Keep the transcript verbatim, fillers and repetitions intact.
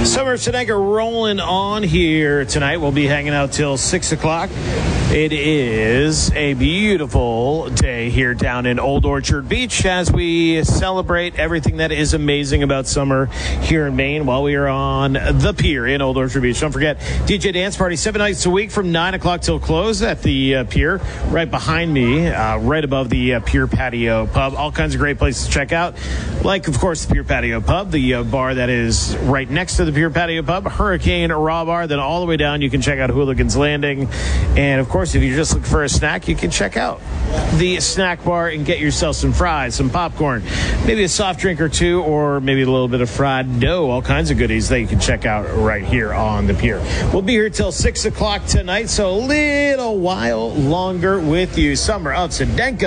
Summer Seneca rolling on here tonight. We'll be hanging out till six o'clock. It is a beautiful day here down in Old Orchard Beach as we celebrate everything that is amazing about summer here in Maine while we are on the pier in Old Orchard Beach. Don't forget, D J Dance Party seven nights a week from nine o'clock till close at the uh, pier right behind me, uh, right above the uh, Pier Patio Pub. All kinds of great places to check out, like, of course, the Pier Patio Pub, the uh, bar that is right next to the Pier Patio Pub, Hurricane Raw Bar. Then all the way down, you can check out Hooligans Landing. And, of course, if you're just looking for a snack, you can check out the snack bar and get yourself some fries, some popcorn, maybe a soft drink or two, or maybe a little bit of fried dough, all kinds of goodies that you can check out right here on the pier. We'll be here till six o'clock tonight, so a little while longer with you. Summer of Seneca.